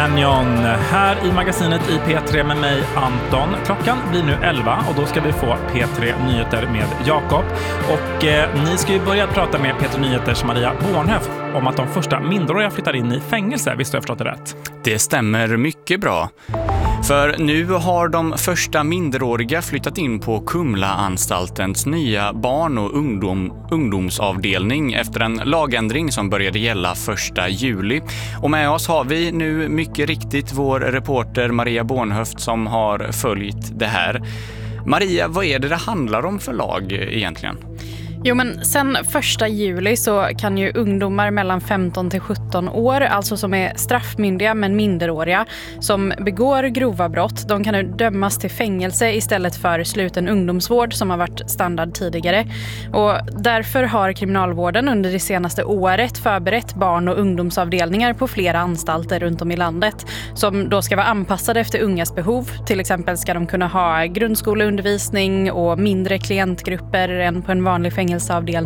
Canyon här i magasinet i P3 med mig Anton. Klockan blir nu 11 och då ska vi få P3 Nyheter med Jakob. Och ni ska ju börja prata med P3 Nyheters Maria Bornhöf om att de första minderåriga flyttar in i fängelse, visst har jag förstått det rätt? Det stämmer mycket bra. För nu har de första minderåriga flyttat in på Kumla-anstaltens nya barn- och ungdomsavdelning efter en lagändring som började gälla 1 juli. Och med oss har vi nu mycket riktigt vår reporter Maria Bornhöf som har följt det här. Maria, vad är det handlar om för lag egentligen? Jo, men sen 1 juli så kan ju ungdomar mellan 15 till 17 år, alltså som är straffmyndiga men minderåriga, som begår grova brott, de kan nu dömas till fängelse istället för sluten ungdomsvård som har varit standard tidigare. Och därför har kriminalvården under det senaste året förberett barn- och ungdomsavdelningar på flera anstalter runt om i landet som då ska vara anpassade efter ungas behov. Till exempel ska de kunna ha grundskoleundervisning och mindre klientgrupper än på en vanlig fängelseavdelning.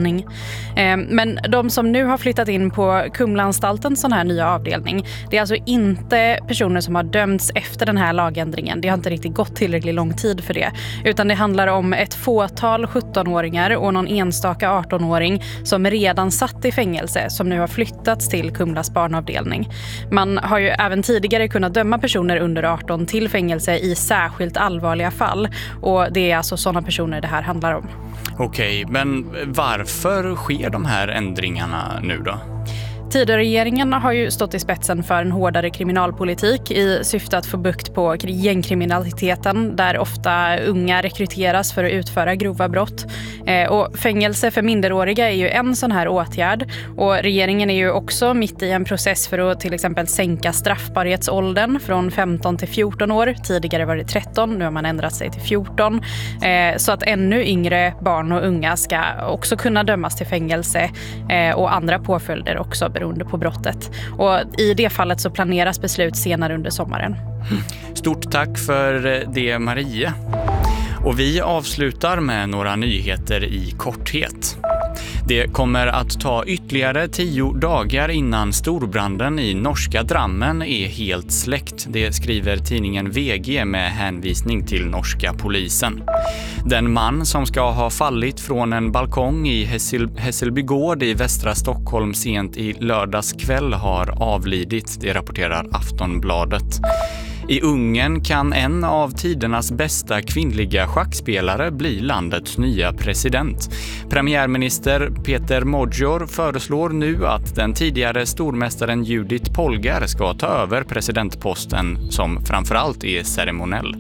Men de som nu har flyttat in på Kumlaanstalten, sån här nya avdelning, det är alltså inte personer som har dömts efter den här lagändringen. Det har inte riktigt gått tillräckligt lång tid för det. Utan det handlar om ett fåtal 17-åringar och någon enstaka 18-åring som redan satt i fängelse som nu har flyttats till Kumlas barnavdelning. Man har ju även tidigare kunnat döma personer under 18 till fängelse i särskilt allvarliga fall. Och det är alltså sådana personer det här handlar om. Okej, men varför sker de här ändringarna nu då? Tidöregeringen har ju stått i spetsen för en hårdare kriminalpolitik i syfte att få bukt på gängkriminaliteten där ofta unga rekryteras för att utföra grova brott. Och fängelse för minderåriga är ju en sån här åtgärd. Och regeringen är ju också mitt i en process för att till exempel sänka straffbarhetsåldern från 15 till 14 år. Tidigare var det 13, nu har man ändrat sig till 14. Så att ännu yngre barn och unga ska också kunna dömas till fängelse och andra påföljder också beroende på brottet. Och i det fallet så planeras beslut senare under sommaren. Stort tack för det, Maria. Och vi avslutar med några nyheter i korthet. Det kommer att ta ytterligare 10 dagar innan storbranden i norska Drammen är helt släckt. Det skriver tidningen VG med hänvisning till norska polisen. Den man som ska ha fallit från en balkong i Hässelbygård i västra Stockholm sent i lördags kväll har avlidit, det rapporterar Aftonbladet. I Ungern kan en av tidernas bästa kvinnliga schackspelare bli landets nya president. Premiärminister Peter Modjor föreslår nu att den tidigare stormästaren Judith Polgar ska ta över presidentposten som framförallt är ceremoniell.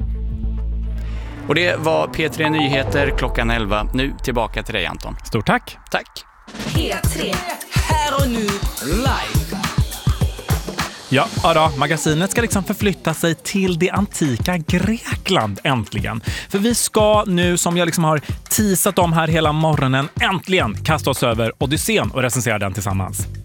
Och det var P3 Nyheter klockan 11. Nu tillbaka till dig, Anton. Stort tack! Tack! P3. Här och nu, live. Ja, då, magasinet ska liksom förflytta sig till det antika Grekland äntligen. För vi ska nu, som jag liksom har teasat om här hela morgonen, äntligen kasta oss över Odysseen och recensera den tillsammans.